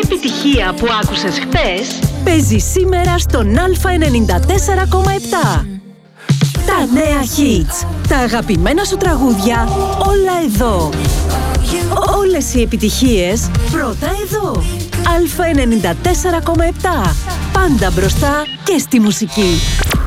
επιτυχία που άκουσες χθες παίζει σήμερα στον Α94,7. Τα νέα hits, τα αγαπημένα σου τραγούδια, όλα εδώ. Όλες οι επιτυχίες πρώτα εδώ. Α94,7. Πάντα μπροστά και στη μουσική.